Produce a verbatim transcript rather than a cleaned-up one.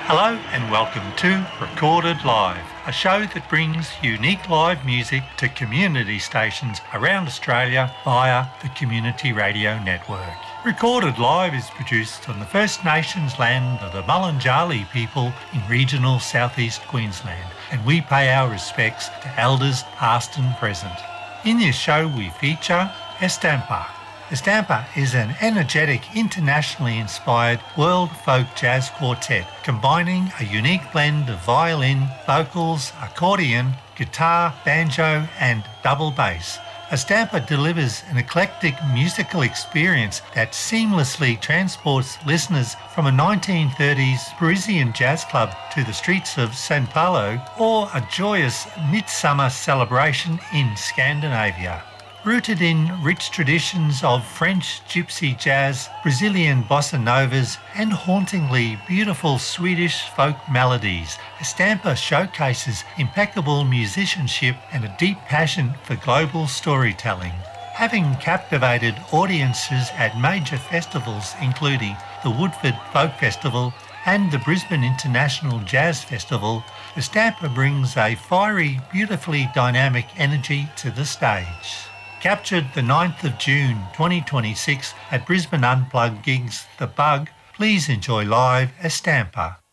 Hello and welcome to Recorded Live, a show that brings unique live music to community stations around Australia via the Community Radio Network. Recorded Live is produced on the First Nations land of the Mulunjali people in regional southeast Queensland, and we pay our respects to elders past and present. In this show we feature Estampa. Estampa is an energetic, internationally inspired world folk jazz quartet combining a unique blend of violin, vocals, accordion, guitar, banjo and double bass. Estampa delivers an eclectic musical experience that seamlessly transports listeners from a nineteen thirties Parisian jazz club to the streets of Sao Paulo or a joyous midsummer celebration in Scandinavia. Rooted in rich traditions of French gypsy jazz, Brazilian bossa novas and hauntingly beautiful Swedish folk melodies, Estampa showcases impeccable musicianship and a deep passion for global storytelling. Having captivated audiences at major festivals including the Woodford Folk Festival and the Brisbane International Jazz Festival, Estampa brings a fiery, beautifully dynamic energy to the stage. Captured the ninth of June twenty twenty-six at Brisbane Unplugged Gigs The Bug, please enjoy live Estampa.